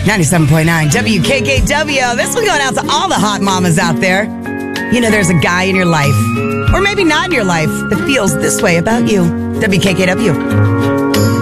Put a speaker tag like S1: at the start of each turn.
S1: 97.9 WKKW. This one going out to all the hot mamas out there. You know, there's a guy in your life, or maybe not in your life, that feels this way about you. WKKW.